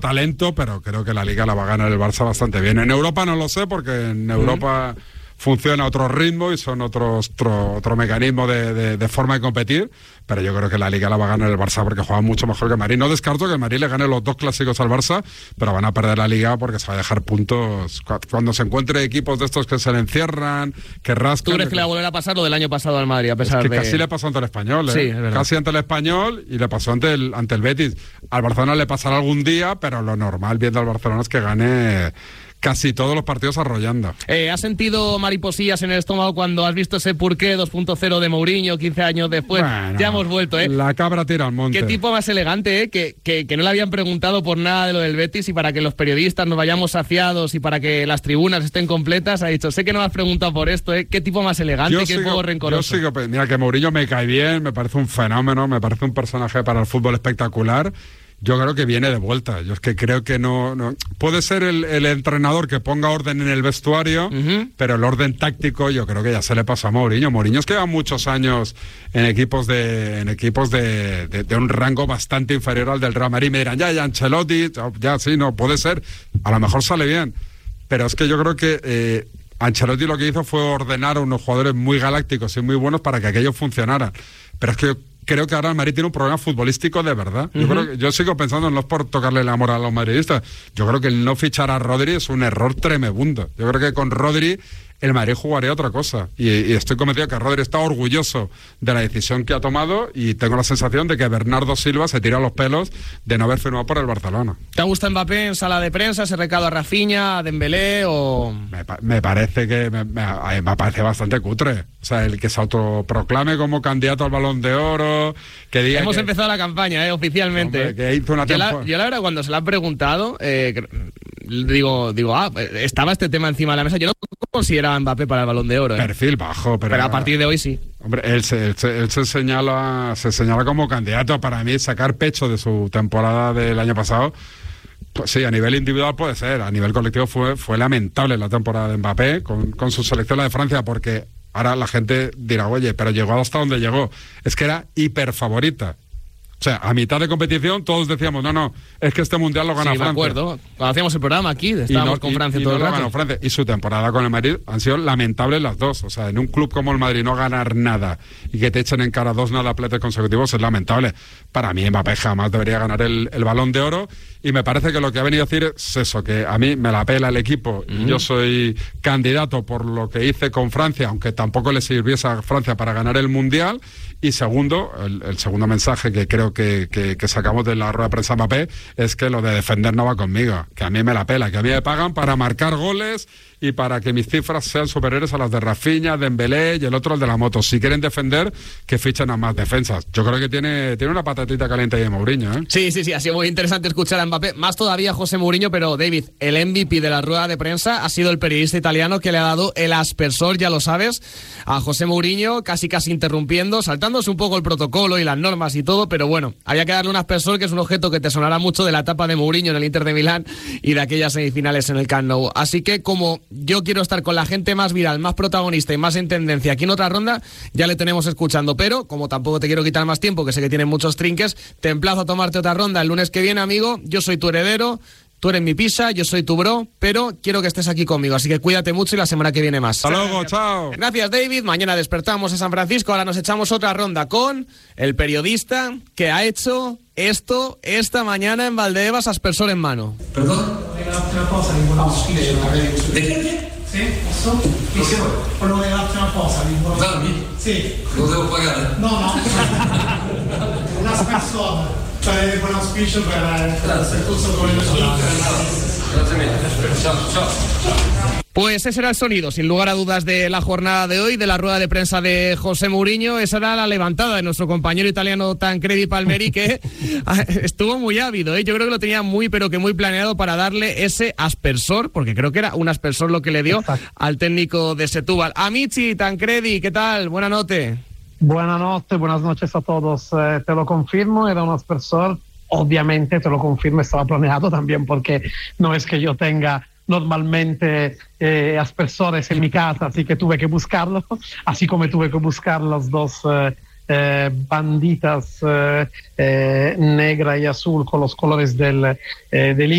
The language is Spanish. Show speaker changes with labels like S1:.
S1: talento, pero creo que la Liga la va a ganar el Barça bastante bien. En Europa no lo sé, porque en Europa funciona otro ritmo y son otro mecanismo de forma de competir, pero yo creo que la Liga la va a ganar el Barça porque juega mucho mejor que el Madrid. No descarto que el Madrid le gane los 2 clásicos al Barça, pero van a perder la Liga porque se va a dejar puntos cuando se encuentre equipos de estos que se le encierran, que rascan.
S2: ¿Tú crees que le va a volver a pasar lo del año pasado al Madrid, a pesar
S1: de...? Casi le pasó ante el Español, ¿eh?
S2: Sí, es verdad.
S1: Casi ante el Español y le pasó ante el Betis. Al Barcelona le pasará algún día, pero lo normal viendo al Barcelona es que gane casi todos los partidos arrollando.
S2: ¿Has sentido mariposillas en el estómago cuando has visto ese Purqué 2.0 de Mourinho 15 años después?
S1: Bueno,
S2: ya hemos vuelto, ¿eh?
S1: La cabra tira al monte.
S2: Qué tipo más elegante, ¿eh? Que no le habían preguntado por nada de lo del Betis, y para que los periodistas nos vayamos saciados y para que las tribunas estén completas, ha dicho, sé que no me has preguntado por esto, ¿eh? Qué tipo más elegante, qué poco rencoroso.
S1: Mira, que Mourinho me cae bien, me parece un fenómeno, me parece un personaje para el fútbol espectacular. Yo creo que viene de vuelta. Yo es que creo que no puede ser el entrenador que ponga orden en el vestuario, pero el orden táctico yo creo que ya se le pasa a Mourinho. Mourinho es que lleva muchos años en equipos de un rango bastante inferior al del Real Madrid. Me dirán, ya Ancelotti, ya sí, no, puede ser. A lo mejor sale bien. Pero es que yo creo que Ancelotti lo que hizo fue ordenar a unos jugadores muy galácticos y muy buenos para que aquello funcionara. Pero es que creo que ahora el Madrid tiene un problema futbolístico de verdad. Yo sigo pensando, no es por tocarle la moral a los madridistas, yo creo que el no fichar a Rodri es un error tremebundo. Yo creo que con Rodri el Madrid jugaría otra cosa. Y estoy convencido que Rodri está orgulloso de la decisión que ha tomado, y tengo la sensación de que Bernardo Silva se tira los pelos de no haber firmado por el Barcelona.
S2: ¿Te gusta Mbappé en sala de prensa, ese recado a Rafinha, a Dembélé o...?
S1: Me parece que me parece bastante cutre. O sea, el que se autoproclame como candidato al Balón de Oro, que diga
S2: Hemos empezado la campaña, oficialmente.
S1: Hombre, que hizo una
S2: yo la verdad, cuando se la han preguntado, digo, estaba este tema encima de la mesa. Yo no consideraba a Mbappé para el Balón de Oro.
S1: Perfil bajo, pero
S2: a partir de hoy sí.
S1: Hombre, él se señala como candidato. Para mí, sacar pecho de su temporada del año pasado, pues sí, a nivel individual puede ser. A nivel colectivo fue lamentable la temporada de Mbappé con su selección, la de Francia, porque ahora la gente dirá, oye, pero llegó hasta donde llegó. Es que era hiper favorita. O sea, a mitad de competición todos decíamos, no, es que este Mundial lo gana Francia. Sí, me
S2: acuerdo. Cuando hacíamos el programa aquí, estábamos con Francia todo el rato.
S1: Ganó Francia. Y su temporada con el Madrid han sido lamentables las dos. O sea, en un club como el Madrid no ganar nada y que te echen en cara 2 nadapletes consecutivos es lamentable. Para mí Mbappé jamás debería ganar el Balón de Oro, y me parece que lo que ha venido a decir es eso, que a mí me la pela el equipo y yo soy candidato por lo que hice con Francia, aunque tampoco le sirviese a Francia para ganar el Mundial. Y segundo, el segundo mensaje que creo que sacamos de la rueda de prensa Mbappé es que lo de defender no va conmigo, que a mí me la pela, que a mí me pagan para marcar goles y para que mis cifras sean superiores a las de Rafinha, Dembélé y el otro, el de la moto. Si quieren defender, que fichen a más defensas. Yo creo que tiene una patatita caliente ahí de Mourinho, ¿eh?
S2: Sí, ha sido muy interesante escuchar a Mbappé, más todavía José Mourinho, pero David, el MVP de la rueda de prensa ha sido el periodista italiano que le ha dado el aspersor, ya lo sabes, a José Mourinho, casi interrumpiendo, saltándose un poco el protocolo y las normas y todo, pero bueno, había que darle un aspersor, que es un objeto que te sonará mucho de la etapa de Mourinho en el Inter de Milán y de aquellas semifinales en el Camp Nou. Así que como yo quiero estar con la gente más viral, más protagonista y más en tendencia aquí en Otra Ronda, ya le tenemos escuchando, pero como tampoco te quiero quitar más tiempo, que sé que tienes muchos trinques, te emplazo a tomarte Otra Ronda el lunes que viene, amigo. Yo soy tu heredero, tú eres mi pisa, yo soy tu bro, pero quiero que estés aquí conmigo, así que cuídate mucho y la semana que viene más.
S1: Hasta luego, chao.
S2: Gracias, David. Mañana despertamos en San Francisco, ahora nos echamos otra ronda con el periodista que ha hecho esto esta mañana en Valdebebas, aspersor en mano.
S3: ¿Perdón? ¿De qué?
S4: Sì, posso? Sì, volevo darti una cosa.
S3: Darmi?
S4: Sì.
S3: Lo devo pagare?
S4: No. Una persona. Cioè, buon auspicio per tutto come lo sono.
S3: Grazie mille. Ciao.
S2: Pues ese era el sonido, sin lugar a dudas, de la jornada de hoy, de la rueda de prensa de José Mourinho. Esa era la levantada de nuestro compañero italiano Tancredi Palmeri, que estuvo muy ávido, ¿eh? Yo creo que lo tenía muy, pero que muy planeado para darle ese aspersor, porque creo que era un aspersor lo que le dio al técnico de Setúbal. Amici, Tancredi, ¿qué tal? Buenas noches.
S5: Buenas noches a todos. Te lo confirmo, era un aspersor. Obviamente te lo confirmo, estaba planeado también, porque no es que yo tenga normalmente aspersores en mi casa, así que tuve que buscarlo, así como tuve que buscar los dos banditas negra y azul con los colores del